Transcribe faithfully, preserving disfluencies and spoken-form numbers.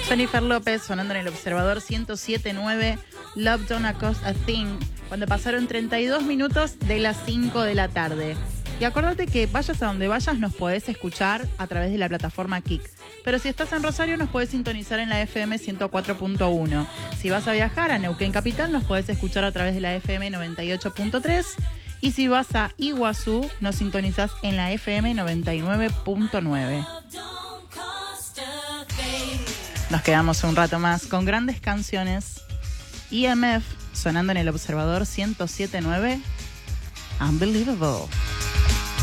Jennifer López sonando en el Observador ciento siete punto nueve, Love Don't Cost a Thing, cuando pasaron treinta y dos minutos de las cinco de la tarde. Y acordate que vayas a donde vayas nos podés escuchar a través de la plataforma Kik. Pero si estás en Rosario nos podés sintonizar en la F M ciento cuatro punto uno. Si vas a viajar a Neuquén Capital nos podés escuchar a través de la F M noventa y ocho punto tres. Y si vas a Iguazú nos sintonizás en la F M noventa y nueve punto nueve. Nos quedamos un rato más con grandes canciones. E M F sonando en el Observador ciento siete punto nueve. Unbelievable.